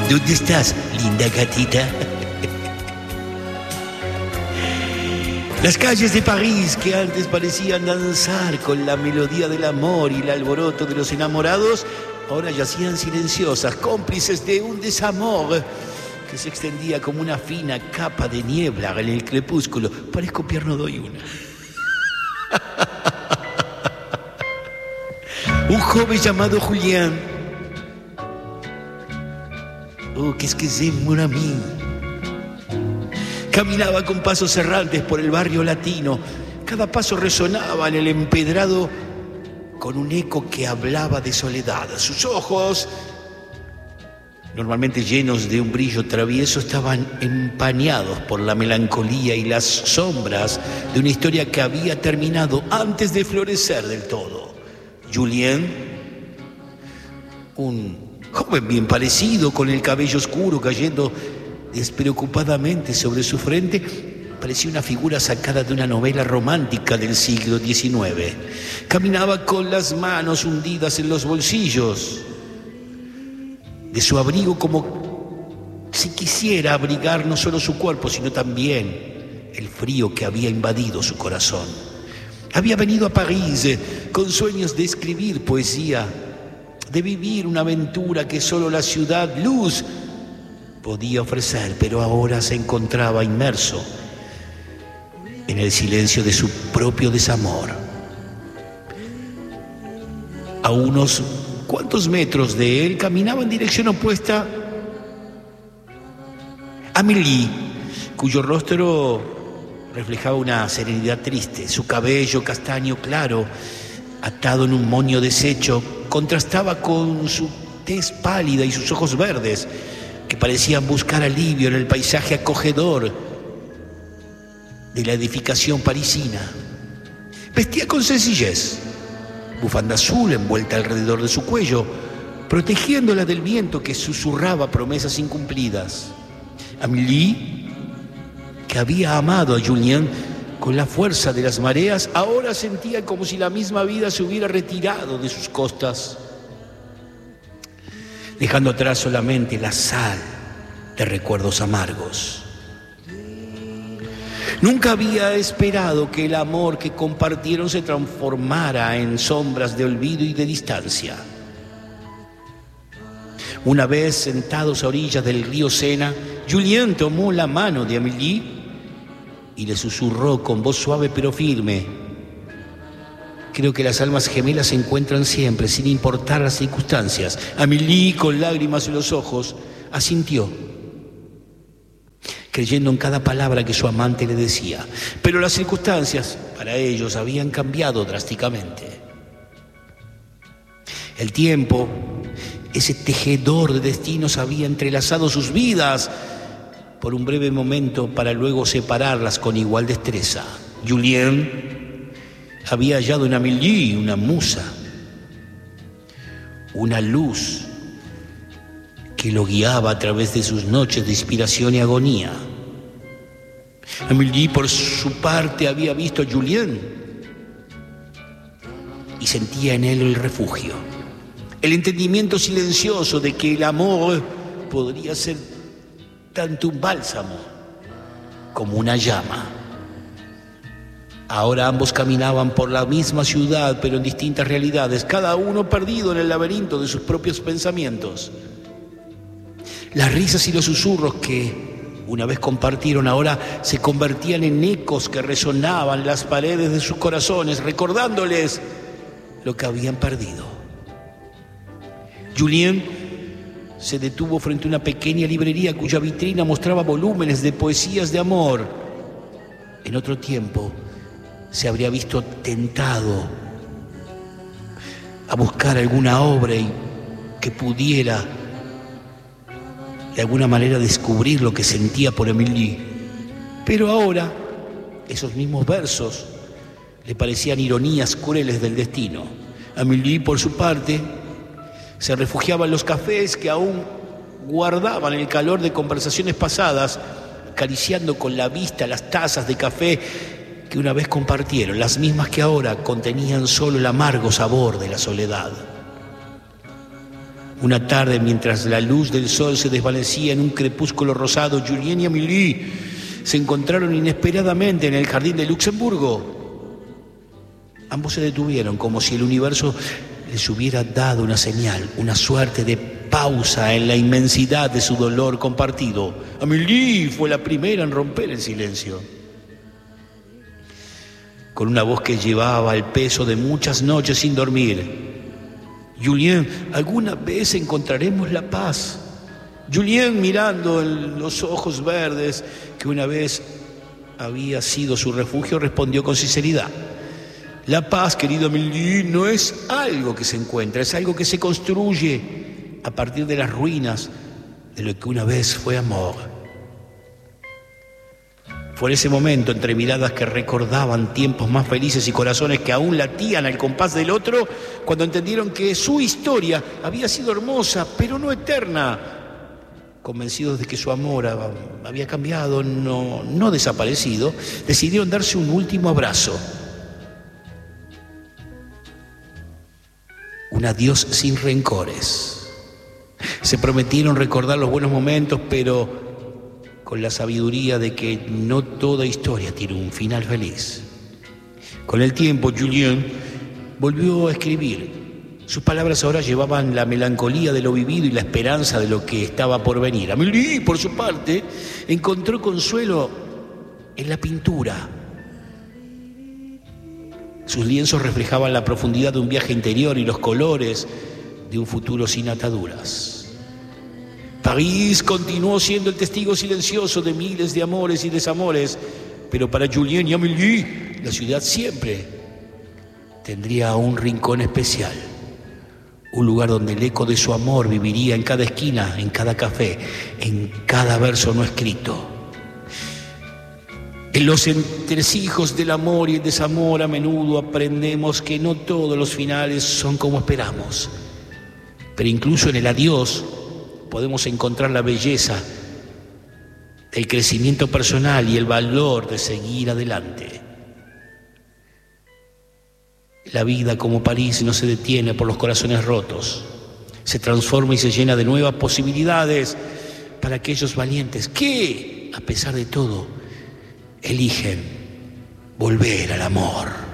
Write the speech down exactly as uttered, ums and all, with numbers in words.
¿Dónde estás, linda gatita? Las calles de París, que antes parecían danzar con la melodía del amor y el alboroto de los enamorados, ahora yacían silenciosas, cómplices de un desamor que se extendía como una fina capa de niebla en el crepúsculo. Parezco Pierno doy una. Un joven llamado Julián. Oh, qu'est-ce que c'est, mon ami. Caminaba con pasos errantes por el barrio latino. Cada paso resonaba en el empedrado con un eco que hablaba de soledad. Sus ojos, normalmente llenos de un brillo travieso, estaban empañados por la melancolía y las sombras de una historia que había terminado antes de florecer del todo. Julien, un joven bien parecido, con el cabello oscuro cayendo despreocupadamente sobre su frente, parecía una figura sacada de una novela romántica del siglo diecinueve. Caminaba con las manos hundidas en los bolsillos de su abrigo, como si quisiera abrigar no solo su cuerpo, sino también el frío que había invadido su corazón. Había venido a París eh, con sueños de escribir poesía, de vivir una aventura que solo la ciudad luz podía ofrecer, pero ahora se encontraba inmerso en el silencio de su propio desamor. A unos cuantos metros de él caminaba en dirección opuesta Amélie, cuyo rostro reflejaba una serenidad triste. Su cabello castaño claro, atado en un moño deshecho, contrastaba con su tez pálida y sus ojos verdes, que parecían buscar alivio en el paisaje acogedor de la edificación parisina. Vestía con sencillez, bufanda azul envuelta alrededor de su cuello, protegiéndola del viento que susurraba promesas incumplidas. Amélie, que había amado a Julien con la fuerza de las mareas, ahora sentía como si la misma vida se hubiera retirado de sus costas, dejando atrás solamente la sal de recuerdos amargos. Nunca había esperado que el amor que compartieron se transformara en sombras de olvido y de distancia. Una vez sentados a orillas del río Sena, Julien tomó la mano de Amélie y le susurró con voz suave pero firme: creo que las almas gemelas se encuentran siempre, sin importar las circunstancias. Amélie, con lágrimas en los ojos, asintió, creyendo en cada palabra que su amante le decía. Pero las circunstancias, para ellos, habían cambiado drásticamente. El tiempo, ese tejedor de destinos, había entrelazado sus vidas por un breve momento para luego separarlas con igual destreza. Julien había hallado en Amélie una musa, una luz que lo guiaba a través de sus noches de inspiración y agonía. Amélie, por su parte, había visto a Julien y sentía en él el refugio, el entendimiento silencioso de que el amor podría ser tanto un bálsamo como una llama. Ahora ambos caminaban por la misma ciudad, pero en distintas realidades, cada uno perdido en el laberinto de sus propios pensamientos. Las risas y los susurros que una vez compartieron ahora se convertían en ecos que resonaban en las paredes de sus corazones, recordándoles lo que habían perdido. Julien se detuvo frente a una pequeña librería cuya vitrina mostraba volúmenes de poesías de amor. En otro tiempo se habría visto tentado a buscar alguna obra y que pudiera de alguna manera descubrir lo que sentía por Amélie. Pero ahora esos mismos versos le parecían ironías crueles del destino. Amélie, por su parte, se refugiaba en los cafés que aún guardaban el calor de conversaciones pasadas, acariciando con la vista las tazas de café que una vez compartieron, las mismas que ahora contenían solo el amargo sabor de la soledad. Una tarde, mientras la luz del sol se desvanecía en un crepúsculo rosado, Julien y Amélie se encontraron inesperadamente en el jardín de Luxemburgo. Ambos se detuvieron, como si el universo les hubiera dado una señal, una suerte de pausa en la inmensidad de su dolor compartido. Amélie fue la primera en romper el silencio. Con una voz que llevaba el peso de muchas noches sin dormir: Julien, ¿alguna vez encontraremos la paz? Julien, mirando en los ojos verdes que una vez había sido su refugio, respondió con sinceridad: la paz, querido Amélie, no es algo que se encuentra, es algo que se construye a partir de las ruinas de lo que una vez fue amor. Fue en ese momento, entre miradas que recordaban tiempos más felices y corazones que aún latían al compás del otro, cuando entendieron que su historia había sido hermosa, pero no eterna. Convencidos de que su amor había cambiado, no, no desaparecido, decidieron darse un último abrazo. Un adiós sin rencores. Se prometieron recordar los buenos momentos, pero con la sabiduría de que no toda historia tiene un final feliz. Con el tiempo, Julien volvió a escribir. Sus palabras ahora llevaban la melancolía de lo vivido y la esperanza de lo que estaba por venir. Amélie, por su parte, encontró consuelo en la pintura. Sus lienzos reflejaban la profundidad de un viaje interior y los colores de un futuro sin ataduras. París continuó siendo el testigo silencioso de miles de amores y desamores, pero para Julien y Amélie, la ciudad siempre tendría un rincón especial, un lugar donde el eco de su amor viviría en cada esquina, en cada café, en cada verso no escrito. En los entresijos del amor y el desamor a menudo aprendemos que no todos los finales son como esperamos, pero incluso en el adiós podemos encontrar la belleza, el crecimiento personal y el valor de seguir adelante. La vida, como París, no se detiene por los corazones rotos. Se transforma y se llena de nuevas posibilidades para aquellos valientes que, a pesar de todo, eligen volver al amor.